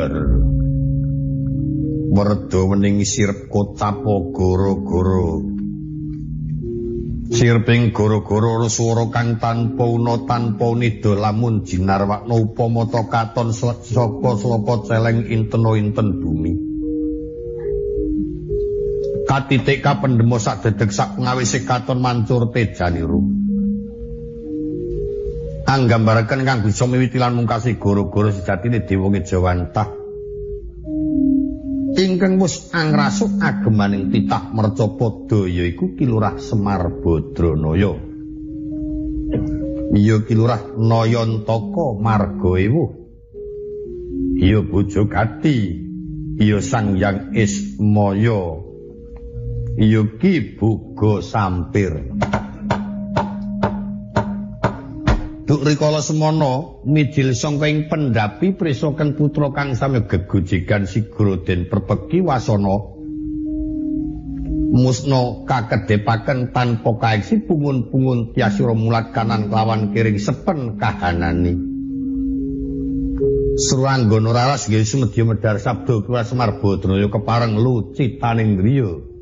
Jembar werda wening sirep kotapo goro-goro sirping goro-goro swara kang tanpa una tanpa nida lamun jinarwakna upama ta katon saka sloka celeng intena-inten bumi katitik kapendemo sak dedeg sak ngawise katon mancur tejaniru anggambaraken kang bisa miwiti lan mungkasi goro-goro sejatine dewa ngejawantah ingkang wis angrasuk agemaning titah Mercapada yaiku Ki Lurah Semar Badranaya. Iya Ki Lurah Nayantaka Marga Ewuh. Iya Bojo Gati, iya Sang Hyang Ismaya. Iya Ki Boga Sampir. Duk rikala semana midil sangka ing pendhapi presoken putra kang sami gegojegan Sigraden Perpeki Wasana musna kakedepaken tanpa kaeksi pungun-pungun tyasira mulat kanan kelawan kiring sepen kahanani Sruanggana raras nggih sumedya medhar sabda Ki Semar Badranaya kepareng lucitaning griya